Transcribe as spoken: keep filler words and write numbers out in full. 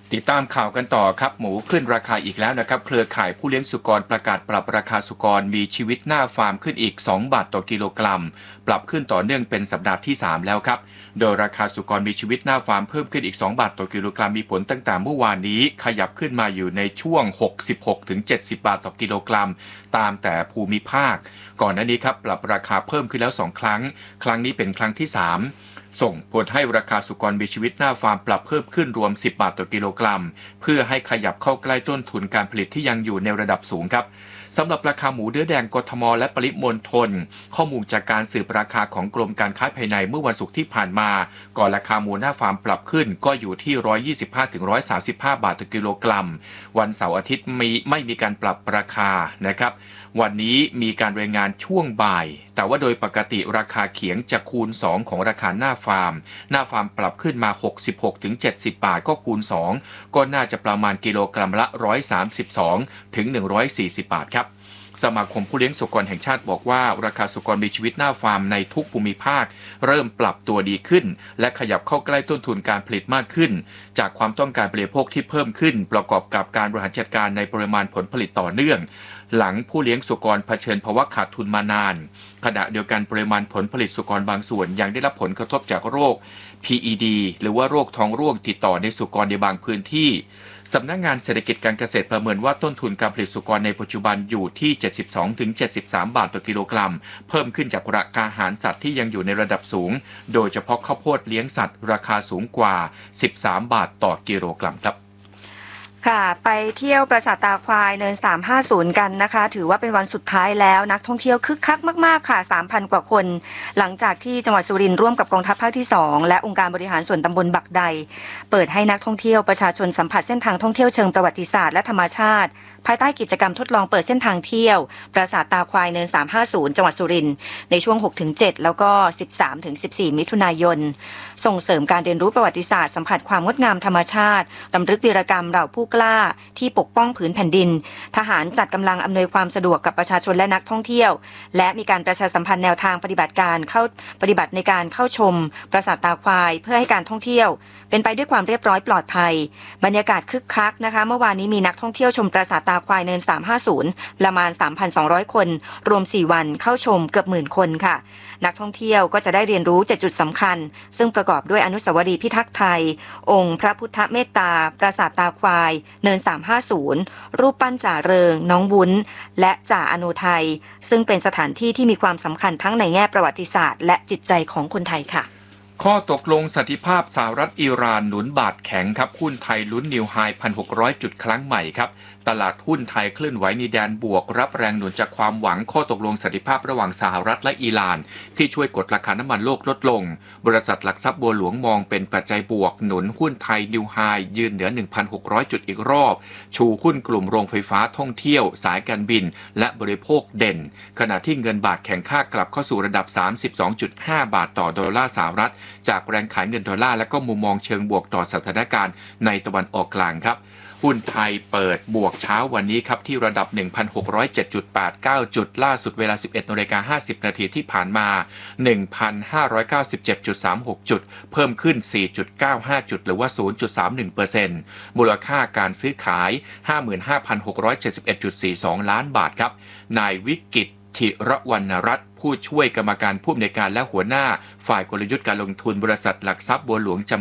ติดตามข่าวกันต่อครับหมูขึ้นราคาอีกแล้วนะครับเครือข่ายผู้เลี้ยงสุกรประกาศปรับราคาสุกรมีชีวิตหน้าฟาร์มขึ้นอีกสองบาทต่อกิโลกรัมปรับขึ้นต่อเนื่องเป็นสัปดาห์ที่สามแล้วครับโดยราคาสุกรมีชีวิตหน้าฟาร์มเพิ่มขึ้นอีกสองบาทต่อกิโลกรัมมีผลตั้งแต่เมื่อวานนี้ขยับขึ้นมาอยู่ในช่วง หกสิบหกถึงเจ็ดสิบ บาทต่อกิโลกรัมตามแต่ภูมิภาคก่อนหน้านี้ครับปรับราคาเพิ่มขึ้นแล้วสองครั้งครั้งนี้เป็นครั้งที่สามส่งผลให้ราคาสุกรมีชีวิตหน้าฟาร์มปรับเพิ่มขึ้นรวมสิบบาทต่อกิโลกรัมเพื่อให้ขยับเข้าใกล้ต้นทุนการผลิตที่ยังอยู่ในระดับสูงครับสำหรับราคาหมูเนื้อแดงกทมและปริมณฑลข้อมูลจากการสืบราคาของกรมการค้าภายในเมื่อวันศุกร์ที่ผ่านมาก่อนราคาหมูหน้าฟาร์มปรับขึ้นก็อยู่ที่ หนึ่งร้อยยี่สิบห้าถึงหนึ่งร้อยสามสิบห้า บาทต่อกิโลกรัมวันเสาร์อาทิตย์มีไม่มีการปรับราคานะครับวันนี้มีการรายงานช่วงบ่ายแต่ว่าโดยปกติราคาเขียงจะคูณสองของราคาหน้าฟาร์มหน้าฟาร์มปรับขึ้นมา หกสิบหกถึงเจ็ดสิบ บาทก็คูณสองก็น่าจะประมาณกิโลกรัมละหนึ่งร้อยสามสิบสองถึงหนึ่งร้อยสี่สิบบาทครับสมาคมผู้เลี้ยงสุกรแห่งชาติบอกว่าราคาสุกรมีชีวิตหน้าฟาร์มในทุกภูมิภาคเริ่มปรับตัวดีขึ้นและขยับเข้าใกล้ต้นทุนการผลิตมากขึ้นจากความต้องการบริโภคที่เพิ่มขึ้นประกอบกับการบริหารจัดการในปริมาณผลผลิตต่อเนื่องหลังผู้เลี้ยงสุกรเผชิญภาวะขาดทุนมานานขณะเดียวกันปริมาณผลผลิตสุกรบางส่วนยังได้รับผลกระทบจากโรค พี อี ดี หรือว่าโรคท้องร่วงติดต่อในสุกรในบางพื้นที่สำนักงานเศรษฐกิจการเกษตรประเมินว่าต้นทุนการผลิตสุกรในปัจจุบันอยู่ที่ เจ็ดสิบสองถึงเจ็ดสิบสาม บาทต่อกิโลกรัมเพิ่มขึ้นจากราคาอาหารสัตว์ที่ยังอยู่ในระดับสูงโดยเฉพาะข้าวโพดเลี้ยงสัตว์ราคาสูงกว่าสิบสามบาทต่อกิโลกรัมครับค่ะไปเที่ยวปราสาทตาควายเนินสามห้าศูนย์กันนะคะถือว่าเป็นวันสุดท้ายแล้วนักท่องเที่ยวคึกคักมากๆค่ะ สามพัน กว่าคนหลังจากที่จังหวัดสุรินทร์ร่วมกับกองทัพภาคที่สองและองค์การบริหารส่วนตำบลบักใดเปิดให้นักท่องเที่ยวประชาชนสัมผัสเส้นทางท่องเที่ยวเชิงประวัติศาสตร์และธรรมชาติภายใต้กิจกรรมทดลองเปิดเส้นทางเที่ยวปราสาทตาควายเนินสามห้าศูนย์จังหวัดสุรินทร์ในช่วง หกถึงเจ็ด แล้วก็ สิบสามถึงสิบสี่ มิถุนายนส่งเสริมการเรียนรู้ประวัติศาสตร์สัมผัสความงดงามธรรมชาติรำลึกวีรกรรมเหล่าผู้กล้าที่ปกป้องผืนแผ่นดินทหารจัดกำลังอำนวยความสะดวกกับประชาชนและนักท่องเที่ยวและมีการประชาสัมพันธ์แนวทางปฏิบัติการเข้าปฏิบัติในการเข้าชมปราสาทตาควายเพื่อให้การท่องเที่ยวเป็นไปด้วยความเรียบร้อยปลอดภัยบรรยากาศคึกคักนะคะเมื่อวานนี้มีนักท่องเที่ยวชมปราสาทตาควายเนินสามห้าศูนย์ประมาณ สามพันสองร้อย คนรวมสี่วันเข้าชมเกือบหมื่นคนค่ะนักท่องเที่ยวก็จะได้เรียนรู้เจ็ดจุดสำคัญซึ่งประกอบด้วยอนุสาวรีย์พิทักษ์ไทยองค์พระพุทธเมตตาปราสาทตาควายเนินสามห้าศูนย์รูปปั้นจ่าเริงน้องวุ้นและจ่าอโนไทยซึ่งเป็นสถานที่ที่มีความสำคัญทั้งในแง่ประวัติศาสตร์และจิตใจของคนไทยค่ะข้อตกลงสันติภาพสหรัฐอิหร่านหนุนบาทแข็งครับหุ้นไทยลุ้นนิวไฮ หนึ่งพันหกร้อย จุดครั้งใหม่ครับตลาดหุ้นไทยเคลื่อนไหวในแดนบวกรับแรงหนุนจากความหวังข้อตกลงสันติภาพระหว่างสหรัฐและอิหร่านที่ช่วยกดราคาน้ำมันโลกลดลงบริษัทหลักทรัพย์บัวหลวงมองเป็นปัจจัยบวกหนุนหุ้นไทยนิวไฮยืนเหนือ หนึ่งพันหกร้อย จุดอีกรอบชูหุ้นกลุ่มโรงไฟฟ้าท่องเที่ยวสายการบินและบริโภคเด่นขณะที่เงินบาทแข็งค่ากลับเข้าสู่ระดับ สามสิบสองจุดห้า บาทต่อดอลลาร์สหรัฐจากแรงขายเงินดอลลาร์และก็มุมมองเชิงบวกต่อสถานการณ์ในตะวันออกกลางครับหุ้นไทยเปิดบวกเช้าวันนี้ครับที่ระดับ หนึ่งพันหกร้อยเจ็ดจุดแปดเก้า จุดล่าสุดเวลา สิบเอ็ดนาฬิกาห้าสิบ นาทีที่ผ่านมา หนึ่งพันห้าร้อยเก้าสิบเจ็ดจุดสามหก จุดเพิ่มขึ้น สี่จุดเก้าห้า จุดหรือว่า ศูนย์จุดสามหนึ่งเปอร์เซ็นต์ มูลค่าการซื้อขาย ห้าหมื่นห้าพันหกร้อยเจ็ดสิบเอ็ดจุดสี่สอง ล้านบาทครับนายวิกิตธิรวรรณรัตน์ผู้ช่วยกรรมการผู้อำนวยการและหัวหน้าฝ่ายกลยุทธ์การลงทุนบริษัทหลักทรัพย์บัวหลวงจำ